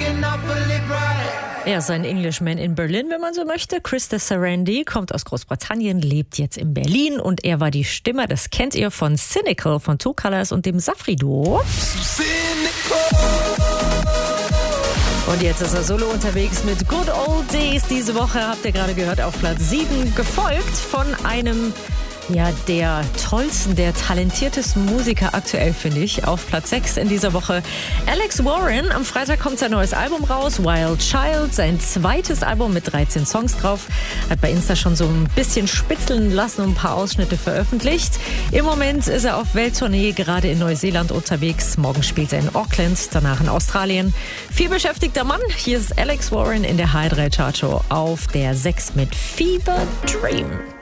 Er ist ein Englishman in Berlin, wenn man so möchte. Krista Sarandí kommt aus Großbritannien, lebt jetzt in Berlin und er war die Stimme, das kennt ihr, von Cynical, von Two Colors und dem Safri-Duo. Und jetzt ist er solo unterwegs mit Good Old Days. Diese Woche habt ihr gerade gehört auf Platz 7, gefolgt von einem der tollsten, der talentiertesten Musiker aktuell, finde ich. Auf Platz 6 in dieser Woche Alex Warren. Am Freitag kommt sein neues Album raus, Wild Child, sein zweites Album mit 13 Songs drauf. Hat bei Insta schon so ein bisschen spitzeln lassen und ein paar Ausschnitte veröffentlicht. Im Moment ist er auf Welttournee, gerade in Neuseeland unterwegs. Morgen spielt er in Auckland, danach in Australien. Viel beschäftigter Mann. Hier ist Alex Warren in der H3 Chart Show auf der 6 mit Fever Dream.